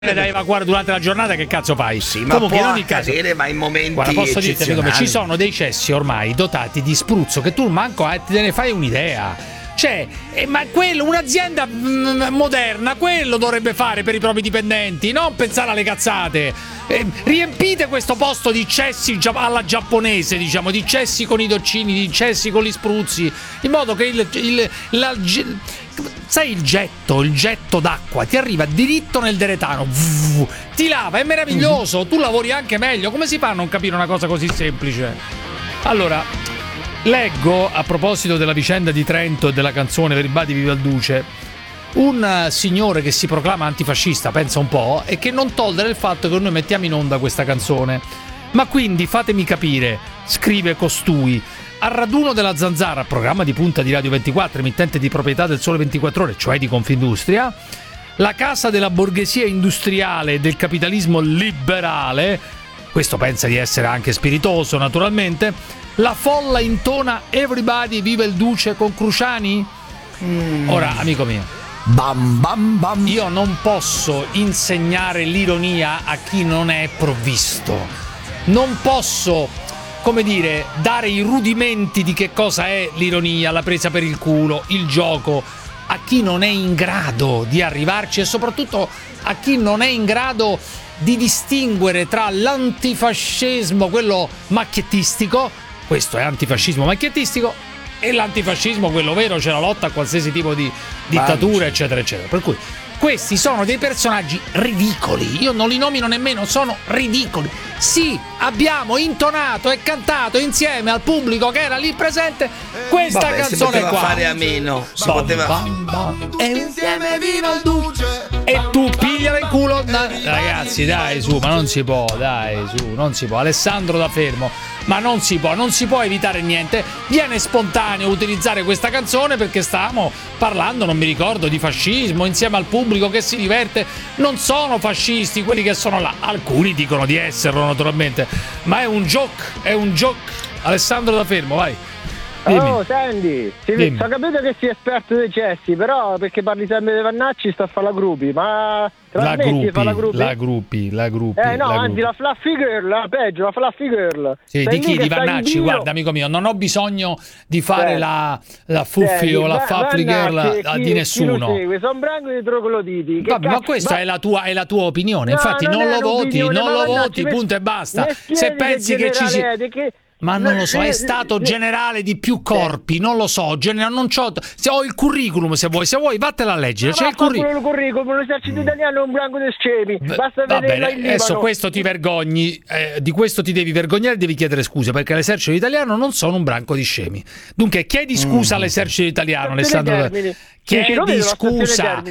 da evacuare durante la giornata, che cazzo fai? Sì, ma comunque può in ogni caso, ma in momenti guarda, posso dirti, eccezionali. ci sono dei cessi ormai dotati di spruzzo che tu manco te ne fai un'idea. Cioè, ma quello, un'azienda moderna, quello dovrebbe fare per i propri dipendenti, non pensare alle cazzate. Riempite questo posto di cessi alla giapponese, diciamo, di cessi con i doccini, di cessi con gli spruzzi, in modo che sai, il getto d'acqua ti arriva diritto nel deretano, ti lava, è meraviglioso. Tu lavori anche meglio. Come si fa a non capire una cosa così semplice? Allora, leggo, a proposito della vicenda di Trento e della canzone Everybody Viva il Duce, un signore che si proclama antifascista, pensa un po', e che non tollera il fatto che noi mettiamo in onda questa canzone. Ma quindi fatemi capire, scrive costui, al raduno della Zanzara, programma di punta di Radio 24, emittente di proprietà del Sole 24 Ore, cioè di Confindustria, la casa della borghesia industriale e del capitalismo liberale, questo pensa di essere anche spiritoso naturalmente, la folla intona Everybody Viva il Duce con Cruciani? Ora, amico mio, Bam bam bam. io non posso insegnare l'ironia a chi non è provvisto. Non posso, come dire, dare i rudimenti di che cosa è l'ironia, la presa per il culo, il gioco, a chi non è in grado di arrivarci, e soprattutto a chi non è in grado di distinguere tra l'antifascismo, quello macchiettistico, questo è antifascismo macchiettistico, e l'antifascismo, quello vero, c'è la lotta a qualsiasi tipo di dittatura, eccetera eccetera. Per cui questi sono dei personaggi ridicoli, io non li nomino nemmeno, sono ridicoli. Sì, abbiamo intonato e cantato insieme al pubblico che era lì presente questa canzone si poteva qua. fare a meno, E insieme viva il Duce. E tu pigliala in culo. Ragazzi, dai, su, ma non si può, dai, su, non si può. Alessandro da fermo, ma non si può evitare niente. Viene spontaneo utilizzare questa canzone perché stavamo parlando, non mi ricordo, di fascismo insieme al pubblico che si diverte. Non sono fascisti quelli che sono là, alcuni dicono di esserlo naturalmente, ma è un joke. Alessandro da fermo, vai. Dimmi. Oh, senti, ho capito che sei esperto dei cessi, però perché parli sempre dei Vannacci sta a fare la gruppi, ma La gruppi? No, anzi, la fluffy girl, peggio, la fluffy girl. Sì, di chi? Di Vannacci? Guarda, amico mio, non ho bisogno di fare la fuffi o la fluffy girl di nessuno. Sono branco di trogloditi. Vabbè, ma questa è la tua opinione. Infatti non lo voti, punto e basta. Se pensi che ci sia... Ma non lo so, è stato generale di più corpi, non lo so, non c'ho, se ho il curriculum, se vuoi vattela a leggere, c'è il curriculum, l'esercito italiano è un branco di scemi, basta vederla in Libano. Adesso questo ti vergogni, di questo ti devi vergognare e devi chiedere scusa, perché l'esercito italiano non sono un branco di scemi. Dunque chiedi scusa all'esercito italiano, Alessandro. Chiedi scusa,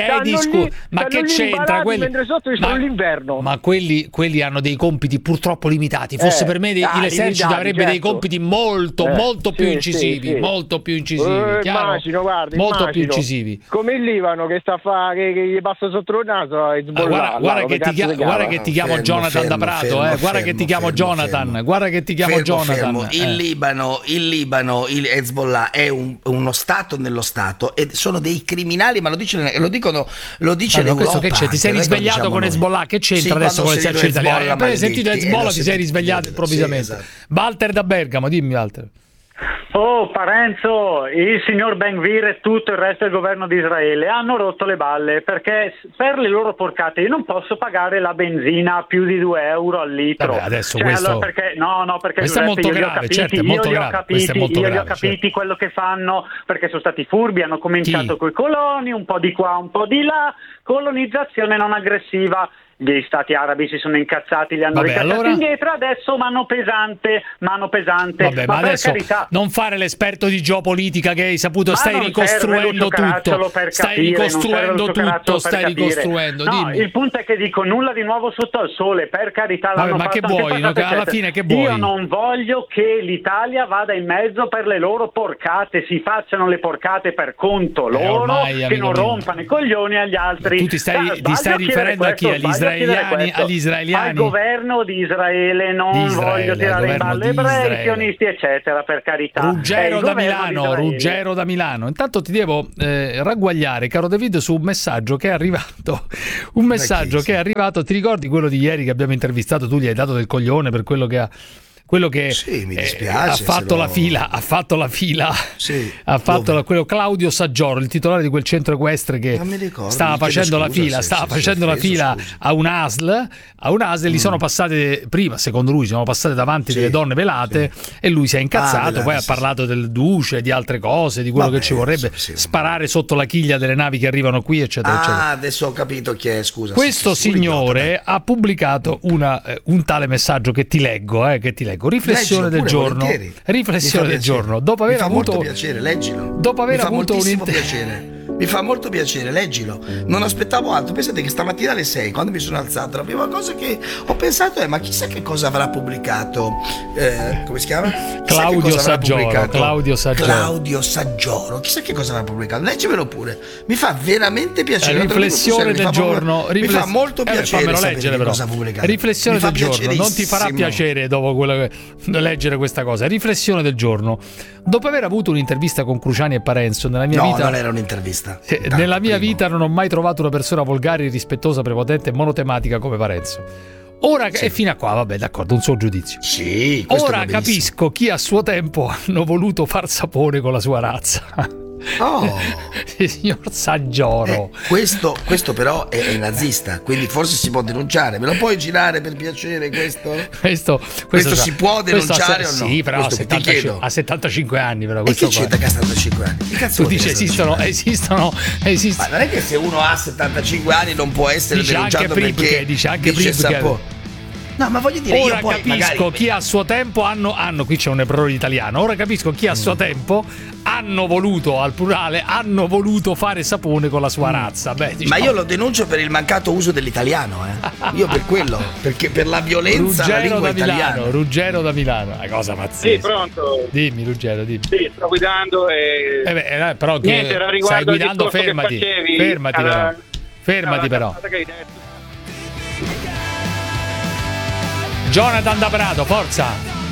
ma che c'entra quelli? Mentre sotto sono l'inverno. Ma quelli hanno dei compiti purtroppo limitati. Fosse per me l'esercito avrebbe dei compiti molto più incisivi, molto più incisivi, chiaro? Molto più incisivi. Come il Libano che sta a fare, che gli passa sotto il naso a Hezbollah. Guarda che ti chiamo Jonathan da Prato, guarda che ti chiamo Jonathan, guarda che ti chiamo Jonathan. Il Libano, il Hezbollah è uno stato nello stato e sono dei criminali, ma lo dice l'Europa. Questo che c'è? Ti sei risvegliato con Hezbollah? Che c'entra adesso con l'esercito italiano? Appena hai sentito Hezbollah ti sei risvegliato improvvisamente. Esatto. Walter da Bergamo, dimmi Walter. Oh, Parenzo, il signor Ben-Gvir e tutto il resto del governo di Israele hanno rotto le balle, perché per le loro porcate io non posso pagare la benzina a più di 2 euro al litro. Vabbè, adesso questo... allora perché questo è molto grave, certo, è molto grave. Io li ho capiti quello che fanno, perché sono stati furbi, hanno cominciato coi coloni, un po' di qua, un po' di là, colonizzazione non aggressiva. Gli stati arabi si sono incazzati, li hanno ricattati indietro, adesso mano pesante. Vabbè, ma adesso carità, non fare l'esperto di geopolitica che hai saputo, stai ricostruendo tutto. Dimmi. Il punto è che dico nulla di nuovo sotto al sole, per carità. Vabbè, ma che vuoi? Alla fine che vuoi? Io non voglio che l'Italia vada in mezzo per le loro porcate, si facciano le porcate per conto loro, ormai, che non rompano i coglioni agli altri. Tu ti stai riferendo a chi? Agli agli israeliani, al governo di Israele, non voglio tirare in ballo ebrei, sionisti eccetera, per carità. Ruggero da Milano. Intanto ti devo ragguagliare, caro David, su un messaggio che è arrivato. Ti ricordi quello di ieri che abbiamo intervistato? Tu gli hai dato del coglione per quello che sì, mi dispiace, ha fatto la fila, quello Claudio Saggioro, il titolare di quel centro equestre che stava facendo la fila a un ASL e gli sono passate prima, secondo lui sono passate davanti delle donne velate e lui si è incazzato, poi ha parlato del duce, di altre cose, di quello che ci vorrebbe sparare sotto la chiglia delle navi che arrivano qui, eccetera, eccetera. Adesso ho capito chi è, scusa. Questo signore ha pubblicato un tale messaggio che ti leggo. Riflessione del giorno. Dopo aver avuto molto piacere, leggilo. Mi fa molto piacere, leggilo. Non aspettavo altro. Pensate che stamattina alle 6, quando mi sono alzato, la prima cosa che ho pensato è: ma chissà che cosa avrà pubblicato. Come si chiama? Claudio Saggioro. Chissà che cosa avrà pubblicato. Leggimelo pure. Mi fa veramente piacere. Riflessione del giorno. Mi fa molto piacere leggere, però. Cosa ha pubblicato. Riflessione del giorno. Non ti farà piacere dopo quello che leggere questa cosa. Riflessione del giorno. Dopo aver avuto un'intervista con Cruciani e Parenzo nella mia vita. No, non era un'intervista. Nella mia vita non ho mai trovato una persona volgare, irrispettosa, prepotente e monotematica come Parenzo. Ora e fino a qua, vabbè, d'accordo, un suo giudizio. Sì, ora capisco chi a suo tempo hanno voluto far sapone con la sua razza. Signor Saggioro, questo però è nazista, quindi forse si può denunciare. Me lo puoi girare per piacere questo si può denunciare o no? Sì, però a 75 anni però, e che c'entra che ha 75 anni? Che cazzo tu dici esistono. Ma non è che se uno ha 75 anni non può essere denunciato perché dice anche Pribke. No, ma voglio dire, ora io poi capisco chi a suo tempo hanno qui c'è un errore italiano. Ora capisco chi a suo tempo hanno voluto, al plurale, fare sapone con la sua razza. Ma io lo denuncio per il mancato uso dell'italiano, Io per quello, perché per la violenza alla lingua italiana. Ruggero da Milano, una cosa pazzesca. Sì, pronto. Dimmi, Ruggero, dimmi. Sì, sto guidando e però niente, era stai guidando, fermati. Fermati però. Jonathan da Prato, forza!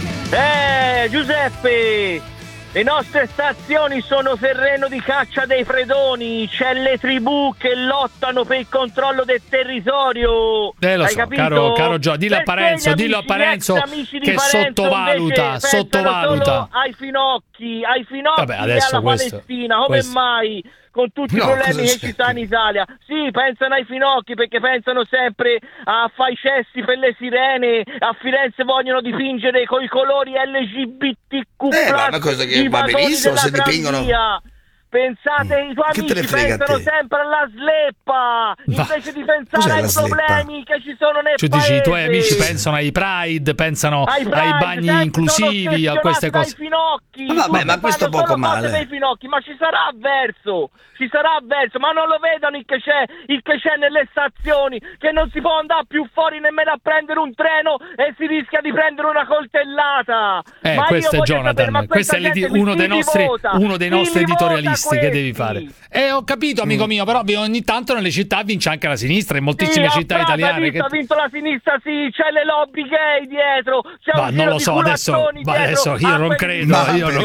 Giuseppe! Le nostre stazioni sono terreno di caccia dei predoni, c'è le tribù che lottano per il controllo del territorio. Lo hai so, capito? caro Gio, dillo a Parenzo che sottovaluta. Solo ai finocchi vabbè, adesso e alla Palestina, come mai? Con tutti i problemi che ci stanno in Italia. Sì, pensano ai finocchi perché pensano sempre a fare i cessi per le sirene. A Firenze vogliono dipingere coi colori LGBTQ+. Ma una cosa che va benissimo se dipingono. Pensate, i tuoi amici pensano sempre alla sleppa invece di pensare ai problemi che ci sono nel paese. I tuoi amici pensano ai Pride, pensano ai bagni inclusivi, a queste cose. Ai finocchi. Vabbè, ma questo poco male. Dei finocchi, ma ci sarà avverso, ma non lo vedono il che c'è nelle stazioni, che non si può andare più fuori nemmeno a prendere un treno e si rischia di prendere una coltellata. Ma questo è Jonathan, questo è uno dei nostri editorialisti. Che devi fare? Ho capito, amico mio, però ogni tanto nelle città vince anche la sinistra, in moltissime città italiane. Ha vinto la sinistra, sì, c'è le lobby gay dietro. Ma non lo so, adesso io non credo.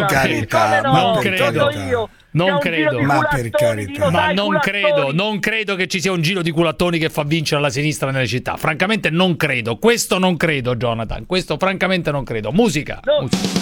Non credo che ci sia un giro di culattoni che fa vincere la sinistra nelle città. Francamente non credo. Questo non credo, Jonathan. Questo francamente non credo. Musica.